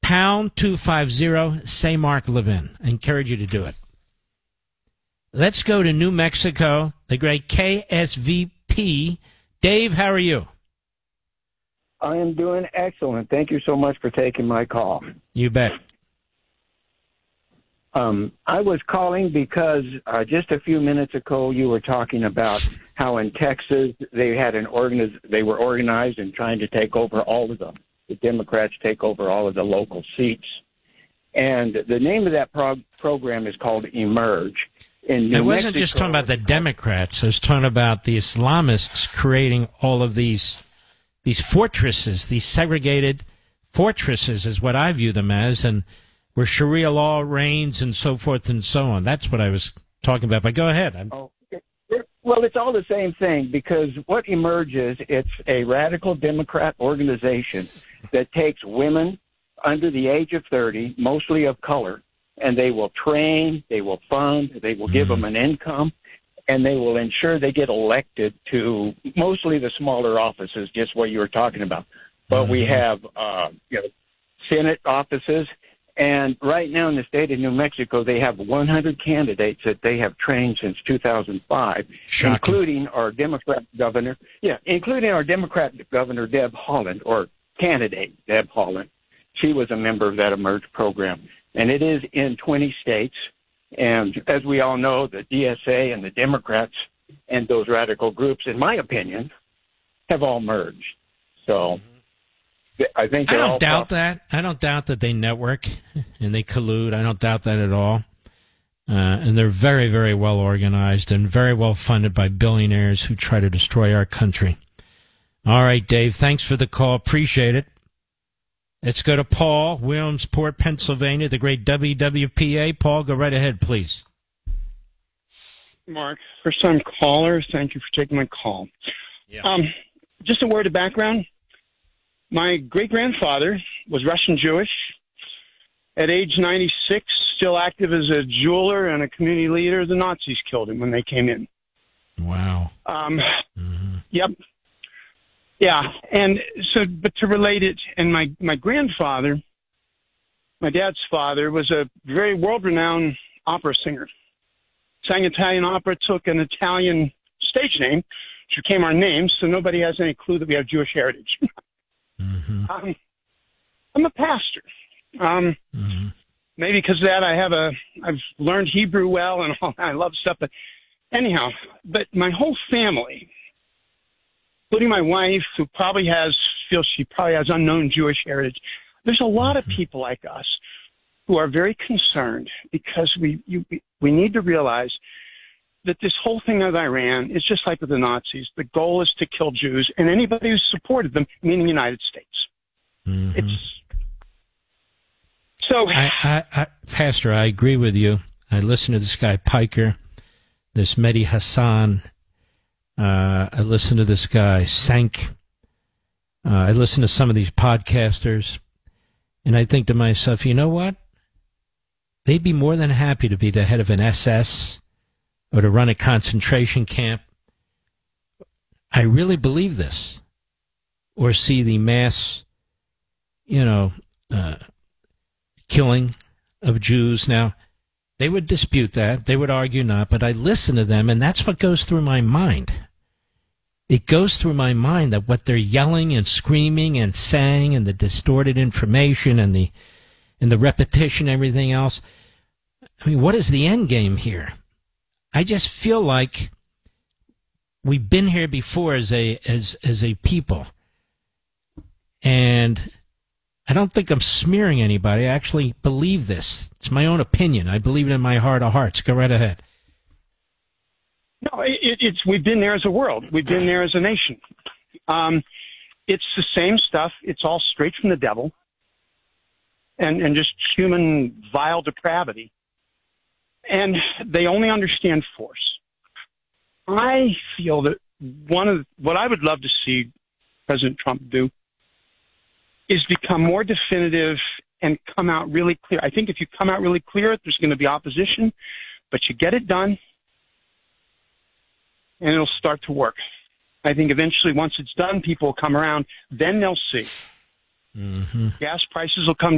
pound 250, say Mark Levin. I encourage you to do it. Let's go to New Mexico, the great KSVP. Dave, how are you? I am doing excellent. Thank you so much for taking my call. You bet. I was calling because just a few minutes ago you were talking about how in Texas they had they were organized and trying to take over all of the Democrats take over all of the local seats. And the name of that program is called Emerge. I wasn't just talking about the Democrats. I was talking about the Islamists creating all of these fortresses, these segregated fortresses is what I view them as, and where Sharia law reigns and so forth and so on. That's what I was talking about. But go ahead. Well, it's all the same thing, because what Emerge is, it's a radical Democrat organization that takes women under the age of 30, mostly of color, and they will train, they will fund, they will give them an income, and they will ensure they get elected to mostly the smaller offices, just what you were talking about. But we have Senate offices, and right now in the state of New Mexico, they have 100 candidates that they have trained since 2005, Shocking. including our Democrat governor, Deb Haaland, or candidate Deb Haaland. She was a member of that Emerge program, and it is in 20 states. And as we all know, the DSA and the Democrats and those radical groups, in my opinion, have all merged. So I think I don't doubt that. I don't doubt that they network and they collude. I don't doubt that at all. And they're very, very well organized and very well funded by billionaires who try to destroy our country. All right, Dave, thanks for the call. Appreciate it. Let's go to Paul, Williamsport, Pennsylvania, the great WWPA. Paul, go right ahead, please. Mark, first-time caller. Thank you for taking my call. Yeah. Just a word of background. My great-grandfather was Russian Jewish. At age 96, still active as a jeweler and a community leader, the Nazis killed him when they came in. Wow. Yep. Yeah, and so, but to relate it, and my grandfather, my dad's father, was a very world-renowned opera singer. Sang Italian opera, took an Italian stage name, which became our name, so nobody has any clue that we have Jewish heritage. I'm a pastor. Maybe because of that I've learned Hebrew well and all that. I love stuff, but anyhow, but my whole family, including my wife, who feels she probably has unknown Jewish heritage. There's a lot of people like us who are very concerned, because we need to realize that this whole thing with Iran is just like with the Nazis. The goal is to kill Jews and anybody who supported them, meaning the United States. Pastor, I agree with you. I listen to this guy Piker, this Mehdi Hassan. I listen to this guy, Sank. I listen to some of these podcasters, and I think to myself, you know what? They'd be more than happy to be the head of an SS or to run a concentration camp. I really believe this. Or see the mass, killing of Jews. Now, they would dispute that. They would argue not, but I listen to them, and that's what goes through my mind. It goes through my mind that what they're yelling and screaming and saying, and the distorted information and the repetition, everything else. I mean, what is the end game here? I just feel like we've been here before as a people, and I don't think I'm smearing anybody. I actually believe this. It's my own opinion. I believe it in my heart of hearts. Go right ahead. No, we've been there as a world. We've been there as a nation. It's the same stuff. It's all straight from the devil and just human vile depravity. And they only understand force. I feel that what I would love to see President Trump do is become more definitive and come out really clear. I think if you come out really clear, there's going to be opposition, but you get it done, and it'll start to work. I think eventually, once it's done, people will come around. Then they'll see. Gas prices will come